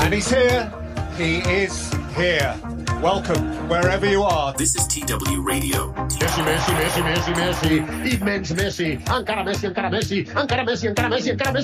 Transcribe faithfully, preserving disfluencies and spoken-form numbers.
And he's here. He is here. Welcome, wherever you are. This is T W Radio. Messi, Messi, Messi, Messi, Messi, immens Messi, encara Messi, encara Messi, encara Messi, encara Messi, encara Messi.